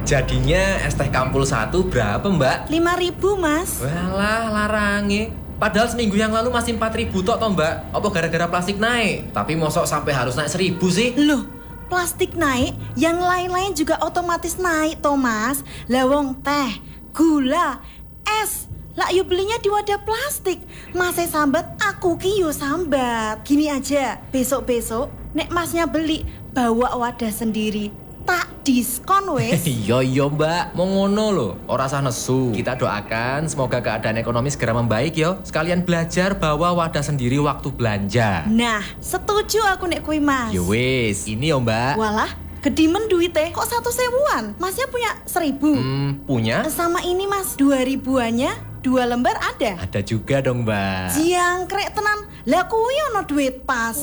Jadinya es teh Kampul 1 berapa mbak? 5.000 mas. Walah larange. Padahal seminggu yang lalu masih 4.000 tok toh mbak. Apa gara-gara plastik naik? Tapi mosok sampai harus naik 1.000 sih? Loh, plastik naik, yang lain-lain juga otomatis naik toh mas. Lawang teh, gula, es. Lah yuk belinya di wadah plastik. Masnya sambat, aku ki yo sambat. Gini aja, besok-besok nek masnya beli, bawa wadah sendiri. Tak diskon wes. Iya mbak, mau ngono loh. Ora sah nesu. Kita doakan semoga keadaan ekonomi segera membaik yo. Sekalian belajar bawa wadah sendiri waktu belanja. Nah, setuju aku nek kui mas. Yo wis, ini yo mbak. Walah, gedimen duitnya kok 1.000-an. Masnya punya 1.000? Punya? Sama ini mas, 2.000-annya 2 lembar ada. Ada juga dong mbak. Jangkrik tenan. Lah kuwi ono duit pas.